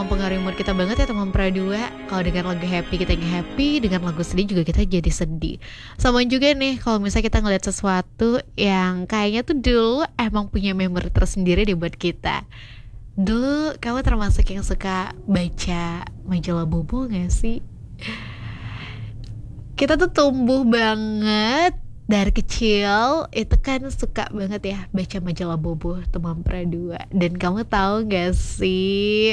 mempengaruhi mood kita banget ya teman Pradua. Kalau dengan lagu happy kita happy, dengan lagu sedih juga kita jadi sedih. Sama juga nih kalau misalnya kita ngeliat sesuatu yang kayaknya tuh dulu emang punya memori tersendiri deh buat kita. Dulu kamu termasuk yang suka baca majalah Bobo gak sih? Kita tuh tumbuh banget dari kecil itu kan suka banget ya baca majalah Bobo teman Pradua. Dan kamu tahu gak sih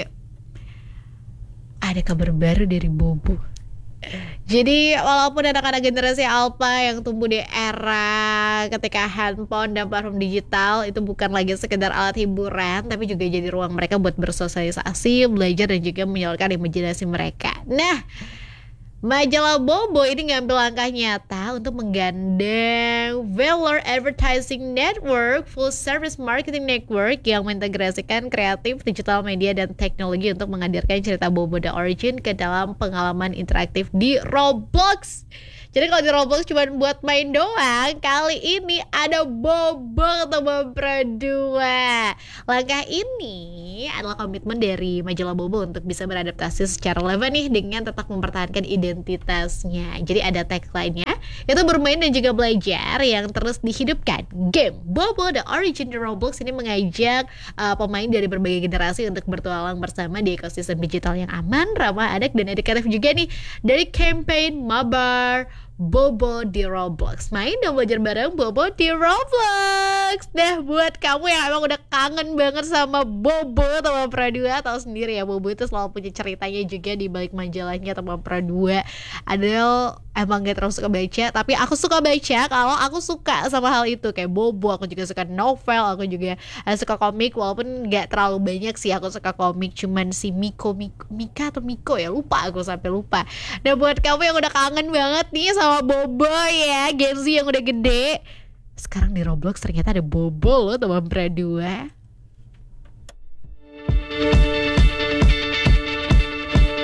ada kabar baru dari Bobo? Jadi walaupun anak-anak generasi Alpha yang tumbuh di era ketika handphone dan platform digital itu bukan lagi sekedar alat hiburan, tapi juga jadi ruang mereka buat bersosialisasi, belajar dan juga menyalurkan imajinasi mereka. Nah, majalah Bobo ini ngambil langkah nyata untuk menggandeng Valor Advertising Network, full service marketing network yang mengintegrasikan kreatif, digital media, dan teknologi untuk menghadirkan cerita Bobo The Origin ke dalam pengalaman interaktif di Roblox. Jadi kalau di Roblox cuma buat main doang, kali ini ada Bobo teman Pradua. Langkah ini adalah komitmen dari majalah Bobo untuk bisa beradaptasi secara relevan nih dengan tetap mempertahankan identitasnya. Jadi ada tagline-nya, itu bermain dan juga belajar yang terus dihidupkan. Game Bobo The Origin di Roblox ini mengajak pemain dari berbagai generasi untuk bertualang bersama di ekosistem digital yang aman, ramah anak dan edukatif juga nih. Dari campaign Mabar Bobo di Roblox, main dan belajar bareng Bobo di Roblox. Nah, buat kamu yang emang udah kangen banget sama Bobo teman Pradua, tahu sendiri ya Bobo itu selalu punya ceritanya juga di balik majalahnya teman Pradua. Adel emang gak terlalu suka baca, tapi aku suka baca kalau aku suka sama hal itu. Kayak Bobo, aku juga suka novel, aku juga suka komik. Walaupun gak terlalu banyak sih aku suka komik, cuman si Mika atau Miko ya, lupa, aku sampai lupa. Nah, buat kamu yang udah kangen banget nih sama Bobo ya, Gen Z yang udah gede, sekarang di Roblox ternyata ada Bobo loh teman Pradua.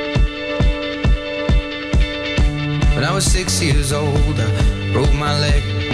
When I was 6 years old, I broke my leg.